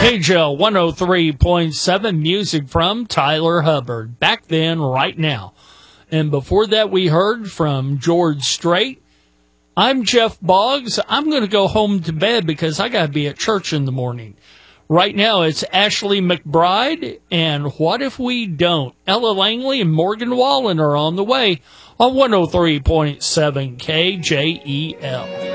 KJL 103.7, music from Tyler Hubbard. Back then, right now. And before that, we heard from George Strait. I'm Jeff Boggs. I'm going to go home to bed because I got to be at church in the morning. Right now, it's Ashley McBride, and What If We Don't? Ella Langley and Morgan Wallen are on the way on 103.7 KJEL.